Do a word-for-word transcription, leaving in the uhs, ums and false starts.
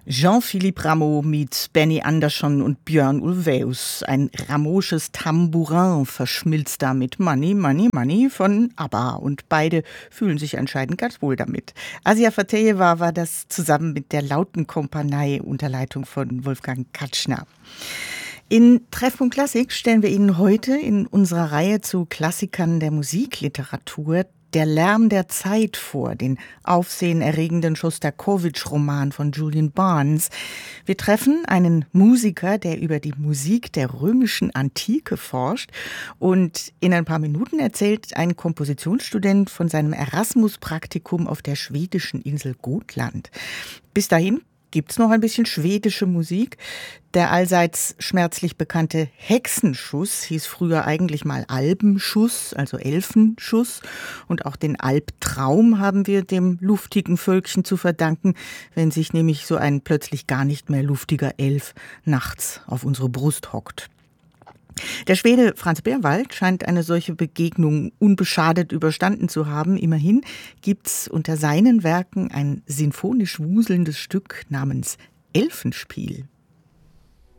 Jean-Philippe Rameau mit Benny Andersson und Björn Ulvaeus. Ein Rameausches Tambourin verschmilzt da mit Money, Money, Money von ABBA. Und beide fühlen sich anscheinend ganz wohl damit. Asia Fatejeva war das zusammen mit der Lautenkompanie unter Leitung von Wolfgang Katschner. In Treffpunkt Klassik stellen wir Ihnen heute in unserer Reihe zu Klassikern der Musikliteratur Der Lärm der Zeit vor, den aufsehenerregenden Schostakowitsch-Roman von Julian Barnes. Wir treffen einen Musiker, der über die Musik der römischen Antike forscht, und in ein paar Minuten erzählt ein Kompositionsstudent von seinem Erasmus-Praktikum auf der schwedischen Insel Gotland. Bis dahin gibt's noch ein bisschen schwedische Musik. Der allseits schmerzlich bekannte Hexenschuss hieß früher eigentlich mal Albenschuss, also Elfenschuss. Und auch den Albtraum haben wir dem luftigen Völkchen zu verdanken, wenn sich nämlich so ein plötzlich gar nicht mehr luftiger Elf nachts auf unsere Brust hockt. Der Schwede Franz Berwald scheint eine solche Begegnung unbeschadet überstanden zu haben. Immerhin gibt's unter seinen Werken ein sinfonisch wuselndes Stück namens Elfenspiel.